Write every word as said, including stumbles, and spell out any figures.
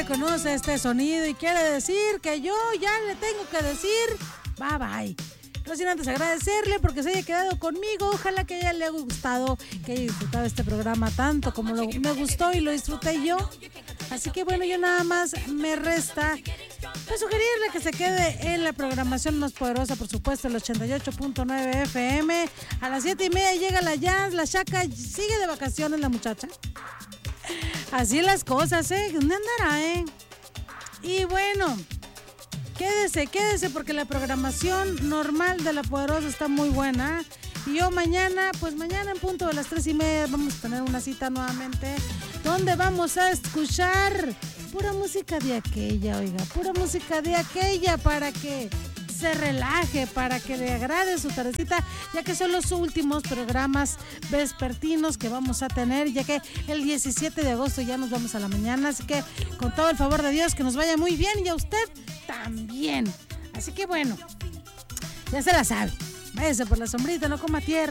reconoce este sonido y quiere decir que yo ya le tengo que decir bye bye. No sin antes agradecerle porque se haya quedado conmigo. Ojalá que a ella le haya gustado, que haya disfrutado este programa tanto como lo, me gustó y lo disfruté yo. Así que bueno, yo nada más me resta pues sugerirle que se quede en la programación más poderosa, por supuesto, el ochenta y ocho punto nueve F M. A las siete y media llega la Jazz, la Chaca sigue de vacaciones la muchacha. Así las cosas, ¿eh? ¿Dónde andará, eh? Y bueno, quédese, quédese porque la programación normal de La Poderosa está muy buena. Y yo mañana, pues mañana en punto de las tres y media vamos a tener una cita nuevamente donde vamos a escuchar pura música de aquella, oiga, pura música de aquella para que se relaje, para que le agrade su tardecita, ya que son los últimos programas vespertinos que vamos a tener, ya que el diecisiete de agosto ya nos vamos a la mañana, así que con todo el favor de Dios que nos vaya muy bien y a usted también. Así que bueno, ya se la sabe, váyase por la sombrita, no coma tierra.